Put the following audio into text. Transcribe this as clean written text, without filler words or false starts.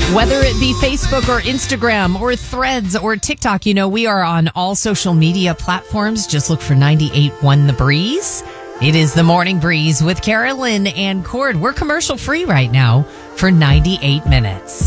Whether it be Facebook or Instagram or Threads or TikTok, we are on all social media platforms. Just look for 98.1 The Breeze. It is the Morning Breeze with Carolyn and Cord. We're commercial free right now for 98 minutes.